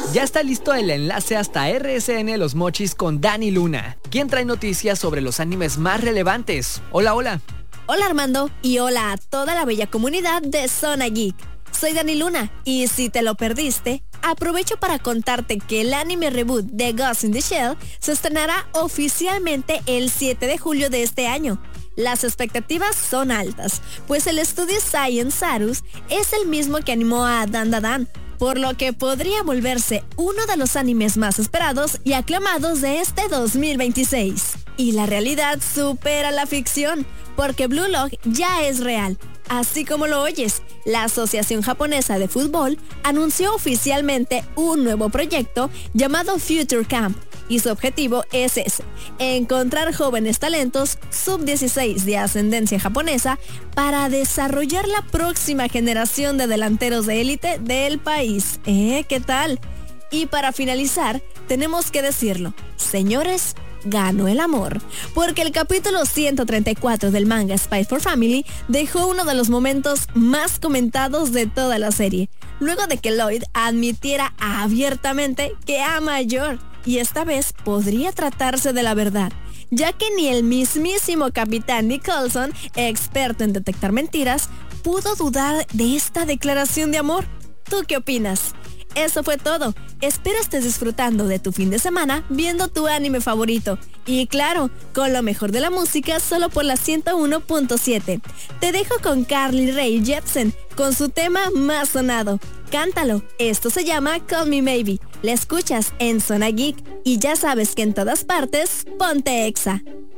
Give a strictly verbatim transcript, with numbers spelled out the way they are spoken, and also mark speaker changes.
Speaker 1: Ya está listo el enlace hasta R S N Los Mochis con Dani Luna, quien trae noticias sobre los animes más relevantes. Hola, hola.
Speaker 2: Hola Armando y hola a toda la bella comunidad de Zona Geek. Soy Dani Luna y si te lo perdiste, aprovecho para contarte que el anime reboot de Ghost in the Shell se estrenará oficialmente el siete de julio de este año. Las expectativas son altas, pues el estudio Science Sarus es el mismo que animó a Dan Dan Dan, por lo que podría volverse uno de los animes más esperados y aclamados de este dos mil veintiséis. Y la realidad supera la ficción, porque Blue Lock ya es real. Así como lo oyes, la Asociación Japonesa de Fútbol anunció oficialmente un nuevo proyecto llamado Future Camp, y su objetivo es ese, encontrar jóvenes talentos sub dieciséis de ascendencia japonesa para desarrollar la próxima generación de delanteros de élite del país. ¿Eh? ¿Qué tal? Y para finalizar, tenemos que decirlo, señores, ganó el amor, porque el capítulo ciento treinta y cuatro del manga Spy for Family dejó uno de los momentos más comentados de toda la serie, luego de que Lloyd admitiera abiertamente que ama a Yor, y esta vez podría tratarse de la verdad, ya que ni el mismísimo Capitán Nicholson, experto en detectar mentiras, pudo dudar de esta declaración de amor. ¿Tú qué opinas? Eso fue todo. Espero estés disfrutando de tu fin de semana viendo tu anime favorito. Y claro, con lo mejor de la música solo por la ciento uno punto siete. Te dejo con Carly Rae Jepsen con su tema más sonado. Cántalo. Esto se llama Call Me Maybe. La escuchas en Zona Geek y ya sabes que en todas partes, ponte Exa.